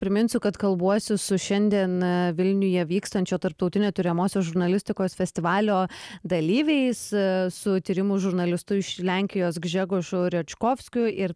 priminsiu kad kalbuosi su šiandien Vilniuje vykstančio tarptautinio tiriamosios žurnalistikos festivalio dalyviais, su tyrimų žurnalistu iš Lenkijos Gžegožu Rečkovskiu ir